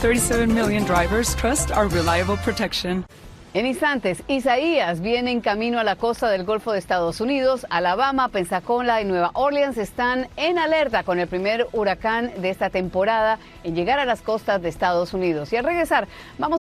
37 million drivers trust our reliable protection. En instantes, Isaías viene en camino a la costa del Golfo de Estados Unidos. Alabama, Pensacola y Nueva Orleans están en alerta con el primer huracán de esta temporada en llegar a las costas de Estados Unidos. Y al regresar, vamos